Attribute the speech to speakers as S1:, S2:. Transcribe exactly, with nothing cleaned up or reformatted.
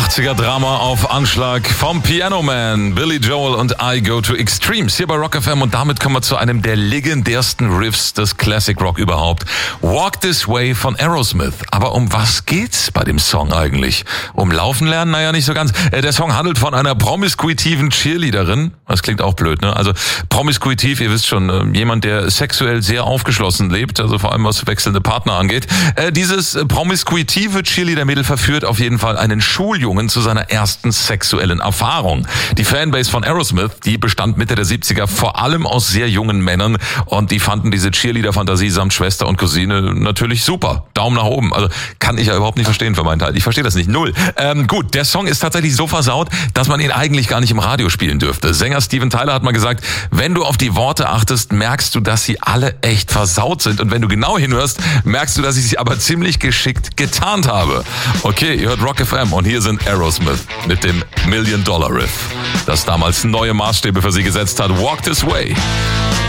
S1: achtziger Drama auf Anschlag vom Piano Man, Billy Joel und I Go to Extremes hier bei Rock F M, und damit kommen wir zu einem der legendärsten Riffs des Classic Rock überhaupt. Walk This Way von Aerosmith. Aber um was geht's bei dem Song eigentlich? Um Laufen lernen? Naja, nicht so ganz. Der Song handelt von einer promiskuitiven Cheerleaderin. Das klingt auch blöd, ne? Also promiskuitiv, ihr wisst schon, jemand, der sexuell sehr aufgeschlossen lebt, also vor allem was wechselnde Partner angeht. Dieses promiskuitive Cheerleader-Mädel verführt auf jeden Fall einen Schuljungen zu seiner ersten sexuellen Erfahrung. Die Fanbase von Aerosmith, die bestand Mitte der siebziger vor allem aus sehr jungen Männern, und die fanden diese Cheerleader-Fantasie samt Schwester und Cousine natürlich super. Daumen nach oben. Also kann ich ja überhaupt nicht verstehen für meinen Teil. Ich verstehe das nicht. Null. Ähm, gut, der Song ist tatsächlich so versaut, dass man ihn eigentlich gar nicht im Radio spielen dürfte. Sänger Steven Tyler hat mal gesagt, wenn du auf die Worte achtest, merkst du, dass sie alle echt versaut sind. Und wenn du genau hinhörst, merkst du, dass ich sie aber ziemlich geschickt getarnt habe. Okay, ihr hört Rock F M und hier sind Aerosmith mit dem Million Dollar Riff, das damals neue Maßstäbe für sie gesetzt hat. Walk This Way.